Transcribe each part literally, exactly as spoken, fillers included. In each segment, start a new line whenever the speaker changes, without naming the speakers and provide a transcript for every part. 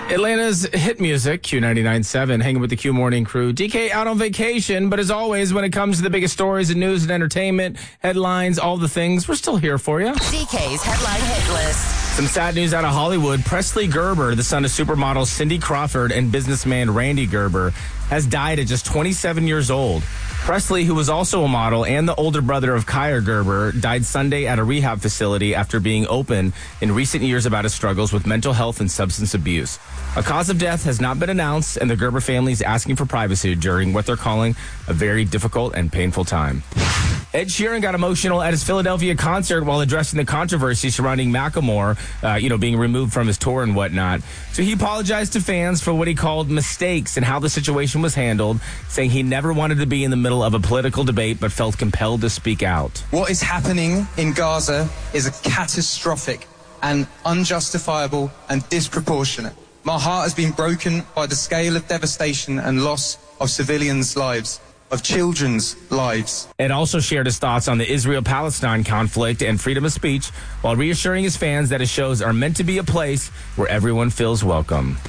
Atlanta's hit music, Q ninety-nine point seven, hanging with the Q Morning crew. D K out on vacation, but as always, when it comes to the biggest stories in news and entertainment, headlines, all the things, we're still here for you.
D K's Headline Hit List.
Some sad news out of Hollywood. Presley Gerber, the son of supermodel Cindy Crawford and businessman Randy Gerber, has died at just twenty-seven years old. Presley, who was also a model and the older brother of Kaya Gerber, died Sunday at a rehab facility after being open in recent years about his struggles with mental health and substance abuse. A cause of death has not been announced, and the Gerber family is asking for privacy during what they're calling a very difficult and painful time. Ed Sheeran got emotional at his Philadelphia concert while addressing the controversy surrounding Macklemore, uh, you know, being removed from his tour and whatnot. So he apologized to fans for what he called mistakes and how the situation was handled, saying he never wanted to be in the middle of a political debate but felt compelled to speak out.
What is happening in Gaza is a catastrophic and unjustifiable and disproportionate. My heart has been broken by the scale of devastation and loss of civilians' lives, of children's lives.
Ed also shared his thoughts on the Israel-Palestine conflict and freedom of speech while reassuring his fans that his shows are meant to be a place where everyone feels welcome.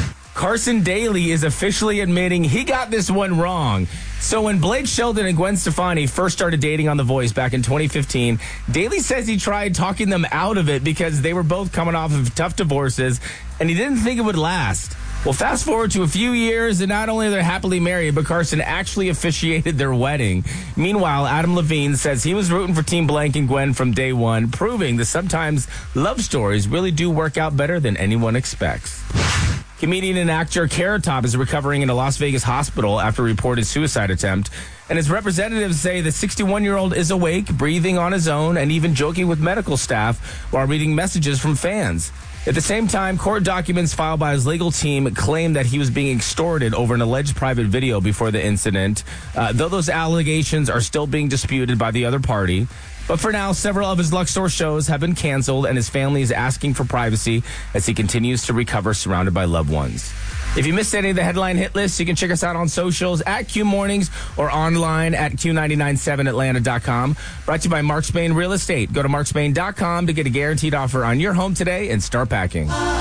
Carson Daly is officially admitting he got this one wrong. So when Blake Shelton and Gwen Stefani first started dating on The Voice back in twenty fifteen, Daly says he tried talking them out of it because they were both coming off of tough divorces and he didn't think it would last. Well, fast forward to a few years, and not only are they happily married, but Carson actually officiated their wedding. Meanwhile, Adam Levine says he was rooting for Team Blank and Gwen from day one, proving that sometimes love stories really do work out better than anyone expects. Comedian and actor Carrot Top is recovering in a Las Vegas hospital after a reported suicide attempt, and his representatives say the sixty-one-year-old is awake, breathing on his own, and even joking with medical staff while reading messages from fans. At the same time, court documents filed by his legal team claim that he was being extorted over an alleged private video before the incident, uh, though those allegations are still being disputed by the other party. But for now, several of his Luxor shows have been canceled, and his family is asking for privacy as he continues to recover surrounded by loved ones. If you missed any of the headline hit lists, you can check us out on socials at Q Mornings or online at Q nine nine seven Atlanta dot com. Brought to you by Mark Spain Real Estate. Go to mark spain dot com to get a guaranteed offer on your home today and start packing.